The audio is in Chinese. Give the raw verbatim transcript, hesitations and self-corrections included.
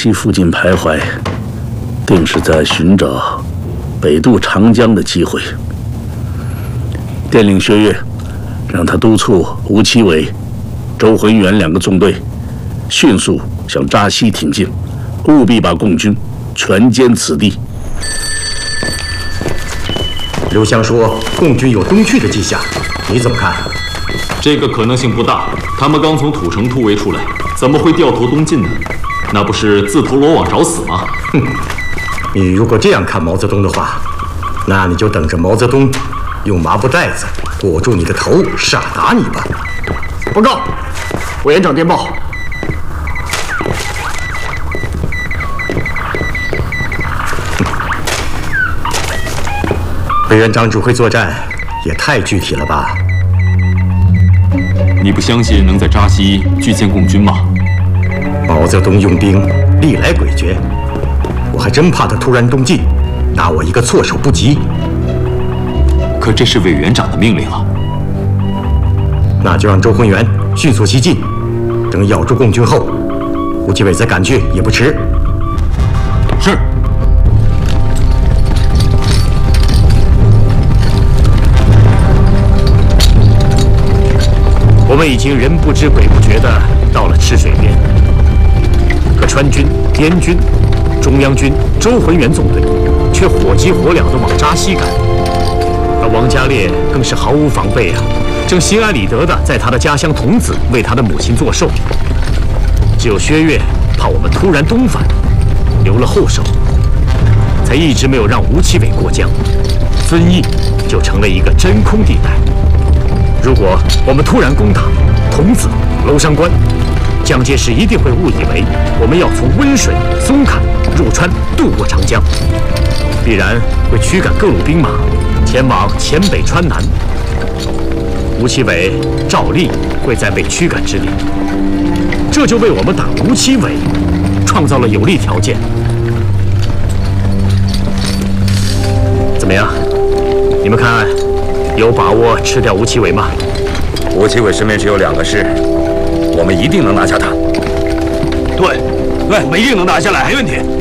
西附近徘徊，定是在寻找北渡长江的机会。电令薛岳，让他督促吴奇伟、周浑元两个纵队，迅速向扎西挺进，务必把共军全歼此地。 刘湘说，共军有东去的迹象，你怎么看？ 这个可能性不大，他们刚从土城突围出来，怎么会掉头东进呢？那不是自投罗网找死吗？ 哼！你如果这样看毛泽东的话，那你就等着毛泽东用麻布袋子裹住你的头，傻打你吧。 报告，委员长电报。 委员长指挥作战也太具体了吧？ 你不相信能在扎西拒歼共军吗？ 毛泽东用兵历来诡谲，我还真怕他突然东进，拿我一个措手不及。 可这是委员长的命令啊！ 那就让周浑元迅速西进，等咬住共军后，吴奇伟再赶去也不迟。 是。 我们已经人不知鬼不觉地到了赤水边，可川军、滇军、中央军、周浑元纵队却火急火燎地往扎西赶。而王家烈更是毫无防备啊，正心安理得地在他的家乡桐梓为他的母亲做寿。只有薛岳怕我们突然东返，留了后手，才一直没有让吴奇伟过江，遵义就成了一个真空地带。如果我们突然攻打桐梓、娄山关，蒋介石一定会误以为我们要从温水、松坎入川渡过长江，必然会驱赶各路兵马前往黔北川南。吴奇伟照例会在被驱赶之列，这就为我们打吴奇伟创造了有利条件。怎么样？你们看，有把握吃掉吴奇伟吗？ 吴奇伟身边只有两个师，我们一定能拿下他。 对，对，我们一定能拿下来，没问题。